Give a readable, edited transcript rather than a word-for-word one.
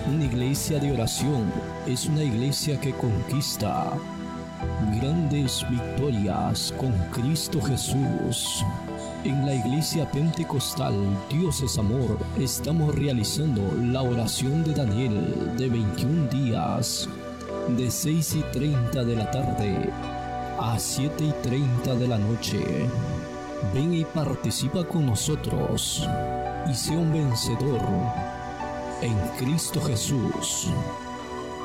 Una iglesia de oración es una iglesia que conquista grandes victorias con Cristo Jesús. En la iglesia pentecostal Dios es Amor estamos realizando la oración de Daniel de 21 días, de 6:30 de la tarde a 7:30 de la noche. Ven y participa con nosotros y sé un vencedor en Cristo Jesús.